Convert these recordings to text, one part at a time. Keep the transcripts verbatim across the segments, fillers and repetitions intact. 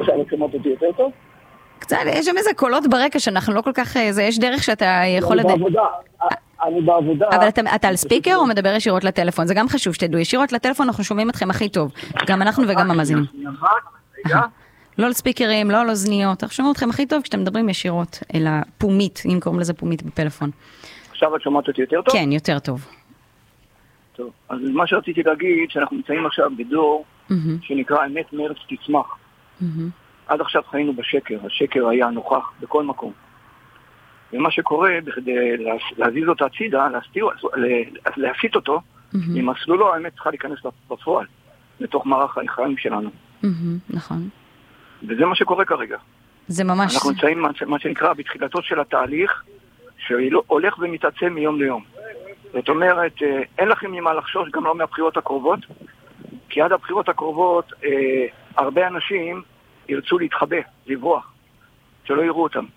עכשיו את שומעת אותי יותר טוב? קצת, יש שם איזה קולות ברקע שאנחנו לא כל כך, זה, יש דרך שאתה יכול... אני בעבודה, אני בעבודה. אבל אתה, אתה על ספיקר או מדבר ישירות לטלפון? זה גם חשוב שתדעו, ישירות לטלפון אנחנו שומעים אתכם הכי טוב, גם אנחנו וגם המאזינים. לא על ספיקרים, לא על אוזניות, אנחנו שומעים אתכם הכי טוב כשאתם מדברים ישירות אל הפומית, אם קוראים לזה פומית בפלאפון. עכשיו את שומעת אותי יותר טוב? כן, יותר טוב. טוב, אז מה שרציתי להגיד, שאנחנו נמצאים עכשיו בדור שנקרא אמת מארץ תצמח. עד עכשיו חיינו בשקר, השקר היה נוכח בכל מקום. ומה שקורה, בכדי להזיז אותה הצידה, להסיט אותו, ממסלולו, האמת צריכה להיכנס בפועל, לתוך מערך החיים שלנו. נכון. וזה מה שקורה כרגע. זה ממש... אנחנו נמצאים מה שנקרא בתחילתו של התהליך, שהולך ומתעצם מיום ליום. זאת אומרת, אין לכם ממה לחשוש, גם לא מהבחירות הקרובות, כי עד הבחירות הקרובות, הרבה אנשים ירצו להתחבא, לברוח, שלא יראו אותם.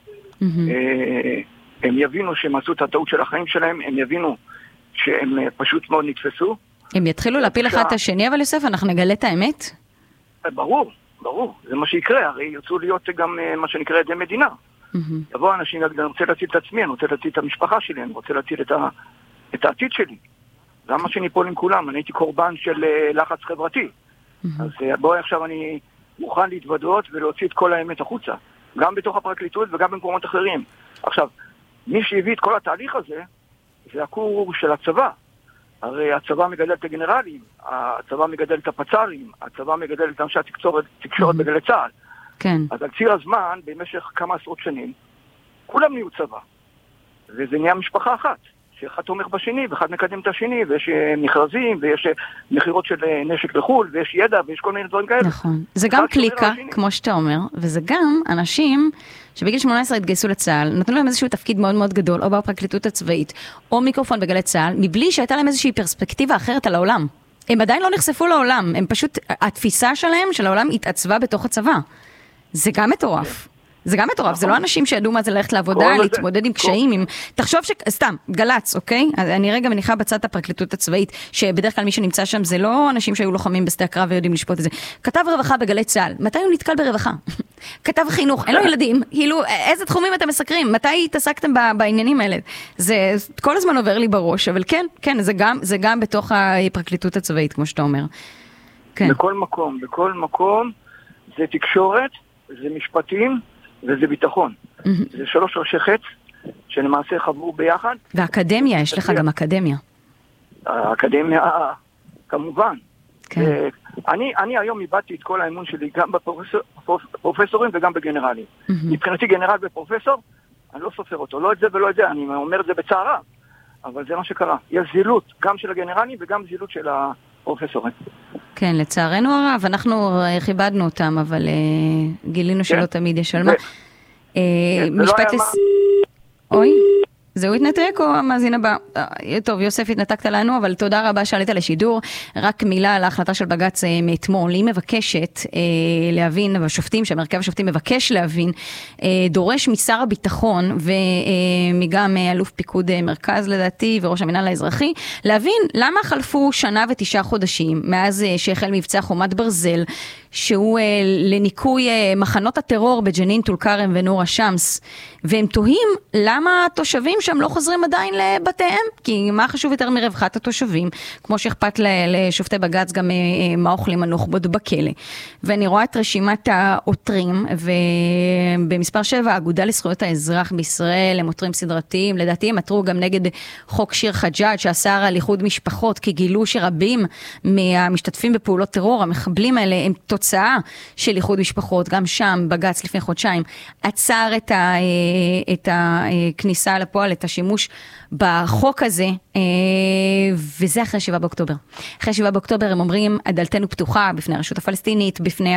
הם יבינו שהם עשו את הטעות של החיים שלהם, הם יבינו שהם פשוט מאוד נתפסו. הם יתחילו להפיל אחד את השני, אבל יוסף, אנחנו נגלה את האמת? ברור, ברור, זה מה שיקרה, הרי ירצו להיות גם מה שנקרא עדי מדינה. יבוא אנשים, אני רוצה להציל את עצמי, אני רוצה להציל את המשפחה שלי, אני רוצה להציל את העתיד שלי. למה שניפול עם כולם? אני הייתי קורבן של לחץ חברתי. אז בואי עכשיו אני מוכן להתוודות ולהוציא את כל האמת החוצה. גם בתוך הפרקליטות וגם במקומות אחרים. עכשיו, מי שהביא את כל התהליך הזה, זה הקור של הצבא. הרי הצבא מגדל את הגנרלים, הצבא מגדל את הפצ"רים, הצבא מגדל את אנשי התקשורת, תקשורת בגלי צה"ל. כן. אז על ציר הזמן, במשך כמה עשרות שנים, כולם נהיו צבא. וזה נהיה משפחה אחת, שאחד תומך בשני, ואחד מקדם את השני, ויש מכרזים, ויש מחירות של נשק לחול, ויש ידע, ויש כל מיני דברים כאלה. נכון. זה גם קליקה, כמו שאתה אומר, וזה גם אנשים שבגיל שמונה עשרה התגייסו לצה"ל, נתנו להם איזשהו תפקיד מאוד מאוד גדול, או בפרקליטות הצבאית, או מיקרופון בגלי צה"ל, מבלי שהייתה להם איזושהי פרספקטיבה אחרת על העולם. הם עדיין לא נחשפו לעולם, הם פשוט, התפיסה שלהם של העולם התעצבה בתוך הצבא. זה גם מטורף. זה גם מטורף, זה לא אנשים שידעו מה זה ללכת לעבודה, להתמודד עם קשיים, תחשוב ש... סתם, גלץ, אוקיי? אני רגע מניחה בצד הפרקליטות הצבאית, שבדרך כלל מי שנמצא שם זה לא אנשים שהיו לוחמים בשדה הקרב ויודעים לשפוט את זה. כתב רווחה בגלי צה"ל, מתי הוא נתקל ברווחה? כתב חינוך, אין לו ילדים, כאילו, איזה תחומים אתם מסקרים? מתי התעסקתם בעניינים האלה? זה כל הזמן עובר לי בראש, אבל כן, כן, זה גם, זה גם בתוך הפרקליטות הצבאית, כמו שאתה אומר. כן. בכל מקום, בכל מקום, זה תקשורת, זה משפטים, וזה ביטחון. זה שלוש ראשי חץ שלמעשה חברו ביחד. ואקדמיה, יש לך גם אקדמיה. האקדמיה, כמובן. אני, אני היום איבדתי את כל האמון שלי גם בפרופסורים וגם בגנרלים. מבחינתי גנרל ופרופסור, אני לא סופר אותו, לא את זה ולא את זה, אני אומר את זה בצערה, אבל זה מה שקרה. יש זילות גם של הגנרלים וגם זילות של הפרופסורים. כן, לצערנו הרב, אנחנו כיבדנו אותם, אבל uh, גילינו שלא תמיד יש על מה. Uh, משפט... לס... אוי, זהו התנתק או המאזין הבא? Uh, טוב, יוסף, התנתקת לנו, אבל תודה רבה שעלית לשידור. רק מילה על ההחלטה של בג"ץ uh, מאתמול. היא מבקשת uh, להבין, והשופטים, שהמרכב השופטים מבקש להבין, uh, דורש משר הביטחון, וגם uh, אלוף פיקוד uh, מרכז לדעתי, וראש המינהל האזרחי, להבין למה חלפו שנה ותשעה חודשים, מאז uh, שהחל מבצע חומת ברזל, שהוא uh, לניקוי uh, מחנות הטרור בג'נין, טול כרם ונור השמס, והם תוהים למה התושבים שם לא חוזרים עדיין לבתיהם, כי מה חשוב יותר מרווחת התושבים, כמו שאכפת לשופטי בג"ץ גם uh, מה אוכלים הנוח'בות בכלא. ואני רואה את רשימת העותרים, ובמספר שבע, האגודה לזכויות האזרח בישראל, הם עותרים סדרתיים, לדעתי הם עתרו גם נגד חוק שיר חג'אג' שאסר על איחוד משפחות, כי גילו שרבים מהמשתתפים בפעולות טרור, המחבלים האלה הם תוצאה של איחוד משפחות, גם שם בג"ץ לפני חודשיים עצר את, ה, את הכניסה לפועל, את השימוש בחוק הזה, וזה אחרי שבעה באוקטובר. אחרי שבעה באוקטובר הם אומרים, הדלתנו פתוחה בפני הרשות הפלסטינית, בפני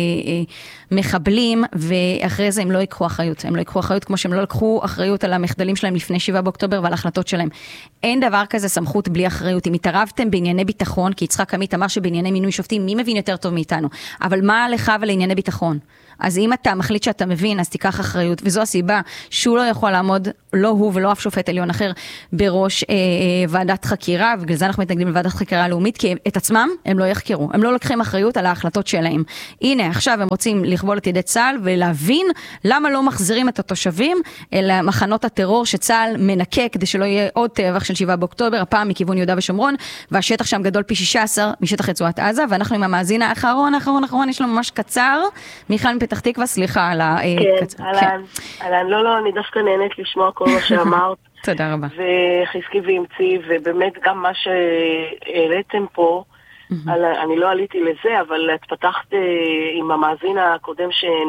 המחבלים, ואחרי זה הם לא יקחו אחריות. הם לא יקחו אחריות כמו שהם לא לקחו אחריות על המחדלים שלהם לפני שבעה באוקטובר ועל ההחלטות שלהם. אין דבר כזה סמכות בלי אחריות. אם התערבתם בענייני ביטחון, כי יצחק עמית אמר שבענייני מינוי שופטים, מי מבין יותר טוב מאיתנו? אבל מה לך ולענייני ביטחון? אז אם אתה מחליט שאתה מבין, אז תיקח אחריות, וזו הסיבה שהוא לא יכול לעמוד, לא הוא ולא אף שופט עליון אחר, בראש אה, ועדת חקירה, ובגלל זה אנחנו מתנגדים לוועדת חקירה לאומית, כי את עצמם הם לא יחקרו, הם לא לוקחים אחריות על ההחלטות שלהם. הנה, עכשיו הם רוצים לכבול את ידי צה"ל, ולהבין למה לא מחזירים את התושבים אל מחנות הטרור שצה"ל מנקה, כדי שלא יהיה עוד טבח של שבעה באוקטובר, הפעם מכיוון יהודה ושומרון, והשטח שם גדול פי שישה עשר משטח רצועת עזה, ואנחנו עם המאזין האחרון, האחרון, האחרון, יש לנו ממש קצר. מיכל מפתח תקווה, סליחה על הקצר. כן, אלן, לא, לא, אני דווקא נהנית לשמוע כל מה שאמרת. תודה רבה. וחזקי ואמצי, ובאמת גם מה שהעליתם פה, אני לא עליתי לזה, אבל את פתחת עם המאזין הקודם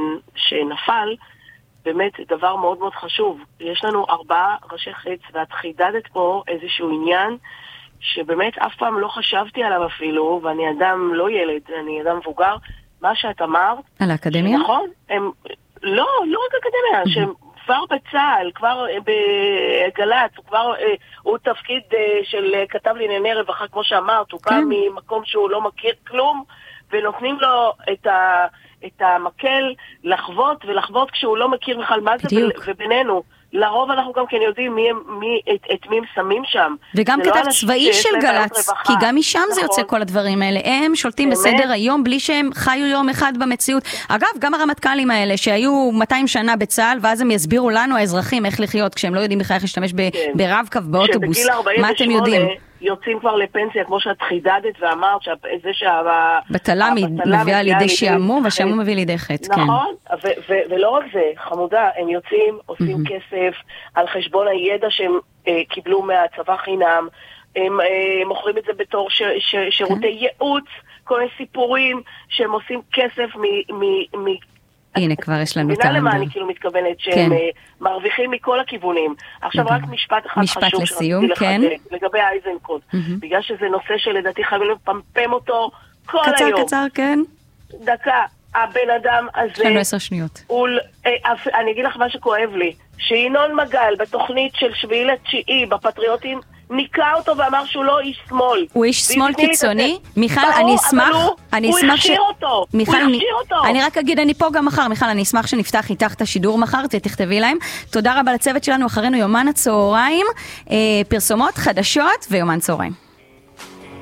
שנפל, באמת דבר מאוד מאוד חשוב. יש לנו ארבעה ראשי חץ, ואת חידדת פה איזשהו עניין, שבאמת אף פעם לא חשבתי עליו אפילו, ואני אדם לא ילד, אני אדם מבוגר, מה שאת אמרת... על האקדמיה? נכון, הם... לא, לא רק אקדמיה, שהם כבר בצה"ל, כבר בגל"צ, הוא כבר, הוא תפקיד של כתב לענייני רווחה, כמו שאמרת, הוא בא ממקום שהוא לא מכיר כלום, ונותנים לו את ה... את המקל לחוות ולחוות כשהוא לא מכיר בכלל מה זה, ובינינו, לרוב אנחנו גם כן יודעים מי, מי, את, את מי הם שמים שם. וגם כתב לא צבאי של גל"צ, כי גם משם נכון. זה יוצא כל הדברים האלה. הם שולטים באמת? בסדר היום בלי שהם חיו יום אחד במציאות. אגב, גם הרמטכ"לים האלה שהיו מאתיים שנה בצה"ל, ואז הם יסבירו לנו האזרחים איך לחיות, כשהם לא יודעים בכלל איך להשתמש כן. ברב-קו באוטובוס. מה אתם יודעים? יוצאים כבר לפנסיה, כמו שאת חידדת ואמרת, שזה שה... בטלה מביאה לידי שעמום, והשעמום מביא לידי חטא, כן. נכון, ולא רק זה, חמודה, הם יוצאים, עושים כסף על חשבון הידע שהם קיבלו מהצבא חינם, הם מוכרים את זה בתור שירותי ייעוץ, כל מיני סיפורים שהם עושים כסף מ... הנה, כבר יש לנו את הלנדר. למה אני כאילו מתכוונת שהם מרוויחים מכל הכיוונים. עכשיו רק משפט אחד חשוב. משפט לסיום, כן. לגבי האייזנקוט. בגלל שזה נושא שלדעתי חייבים לפמפם אותו כל היום. קצר, קצר, כן. דקה, הבן אדם הזה... יש לנו עשר שניות. אני אגיד לך מה שכואב לי. שינון מגל בתוכנית של שביעי לתשיעי בפטריוטים, ניקה אותו ואמר שהוא לא איש שמאל. הוא איש שמאל קיצוני? מיכל, אני אשמח... הוא הכשיר אותו. הוא הכשיר אותו. אני רק אגיד, אני פה גם מחר. מיכל, אני אשמח שנפתח איתך את השידור מחר, תכתבי להם. תודה רבה לצוות שלנו, אחרינו יומן הצהריים, פרסומות, חדשות ויומן צהריים.